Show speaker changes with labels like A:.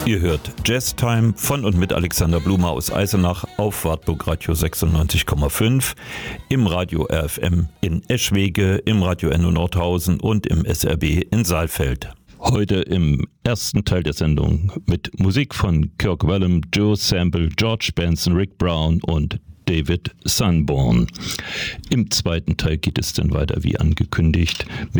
A: Ihr hört Jazztime von und mit Alexander Blumer aus Eisenach auf Wartburg Radio 96,5, im Radio RFM in Eschwege, im Radio Enno Nordhausen und im SRB in Saalfeld. Heute im ersten Teil der Sendung mit Musik von Kirk Whalum, Joe Sample, George Benson, Rick Brown und David Sanborn. Im zweiten Teil geht es dann weiter wie angekündigt mit